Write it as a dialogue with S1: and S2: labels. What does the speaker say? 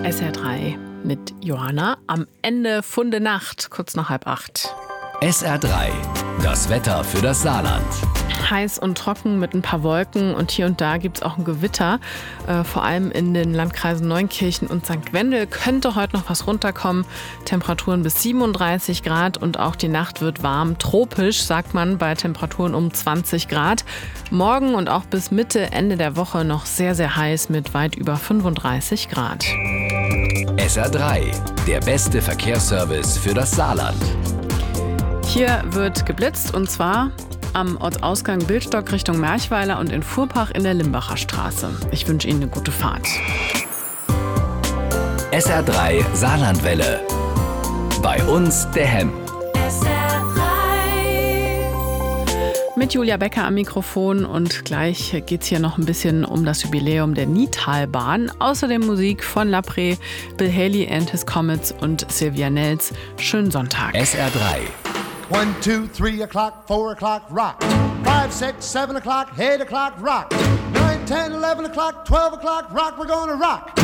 S1: SR3 mit Johanna. Am Ende Funde Nacht, kurz nach 7:30.
S2: SR3, das Wetter für das Saarland.
S1: Heiß und trocken mit ein paar Wolken und hier und da gibt es auch ein Gewitter. Vor allem in den Landkreisen Neunkirchen und St. Wendel könnte heute noch was runterkommen. Temperaturen bis 37 Grad und auch die Nacht wird warm. Tropisch, sagt man, bei Temperaturen um 20 Grad. Morgen und auch bis Mitte, Ende der Woche noch sehr, sehr heiß mit weit über 35 Grad.
S2: SR3, der beste Verkehrsservice für das Saarland.
S1: Hier wird geblitzt und zwar am Ortsausgang Bildstock Richtung Merchweiler und in Fuhrpach in der Limbacher Straße. Ich wünsche Ihnen eine gute Fahrt.
S2: SR3 Saarlandwelle. Bei uns der Hemm.
S1: Mit Julia Becker am Mikrofon und gleich geht's hier noch ein bisschen um das Jubiläum der Nidtalbahn. Außerdem Musik von Lapré, Bill Haley and His Comets und Sylvia Nels. Schönen Sonntag.
S2: SR3.
S3: 1, 2, 3 o'clock, 4 o'clock, rock. 5, 6, 7 o'clock, 8 o'clock, rock. 9, 10, 11 o'clock, 12 o'clock, rock, we're gonna rock.